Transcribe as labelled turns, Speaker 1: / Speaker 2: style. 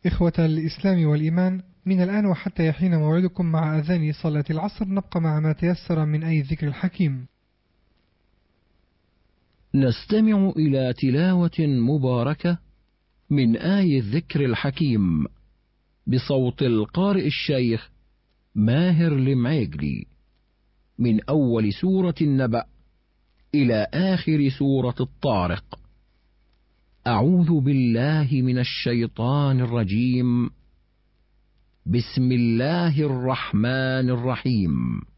Speaker 1: إخوة الإسلام والإيمان، من الآن وحتى يحين موعدكم مع أذان صلاة العصر نبقى مع ما تيسر من آي الذكر الحكيم.
Speaker 2: نستمع إلى تلاوة مباركة من آي الذكر الحكيم بصوت القارئ الشيخ ماهر المعيقلي، من أول سورة النبأ إلى آخر سورة الطارق. أعوذ بالله من الشيطان الرجيم. بسم الله الرحمن الرحيم.